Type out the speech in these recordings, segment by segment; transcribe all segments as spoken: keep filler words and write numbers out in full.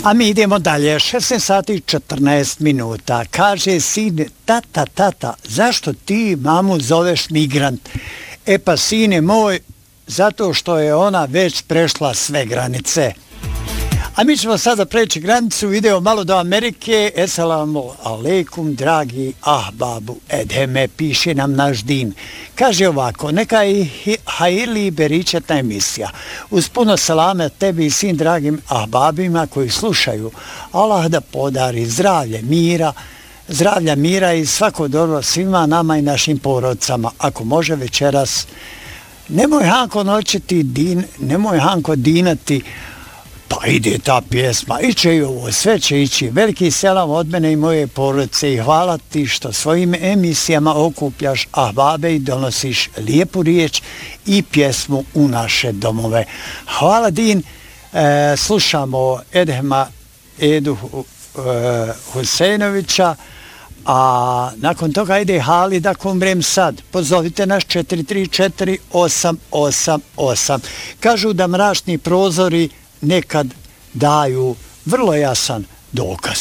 A mi idemo dalje, šesnaest sati i četrnaest minuta. Kaže sin, tata, tata, zašto ti mamu zoveš migrant? E pa sine moj, zato što je ona već prešla sve granice. A mi ćemo sada preći granicu, idemo malo do Amerike. Esalamu alaikum, dragi ahbabu Edheme, piše nam naš din. Kaže ovako, neka je hajirli beričetna emisija. Uz puno salame tebi i svim dragim ahbabima koji slušaju. Allah da podari zdravlje, mira, zdravlja, mira i svako dobro svima nama i našim porodcama. Ako može večeras, nemoj Hanko noćiti, din, nemoj Hanko dinati. Pa ide ta pjesma, iće i ovo, sve će ići. Veliki selam od mene i moje porodice i hvala ti što svojim emisijama okupljaš ahbabe i donosiš lijepu riječ i pjesmu u naše domove. Hvala din, e, slušamo Edhema Edu e, Husejnovića, a nakon toga ide Halida Kumrem sad. Pozovite nas četiri tri četiri osam osam osam. Kažu da mračni prozori nekad daju vrlo jasan dokaz.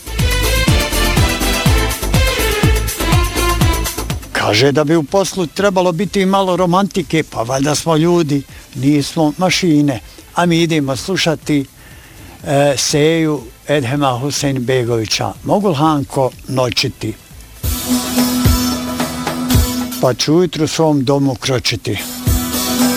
Kaže da bi u poslu trebalo biti malo romantike, pa valjda smo ljudi, nismo mašine. A mi idemo slušati e, Seju Edhema Husejnbegovića. Mogu Hanko noćiti, pa ću ujutru svom domu kročiti.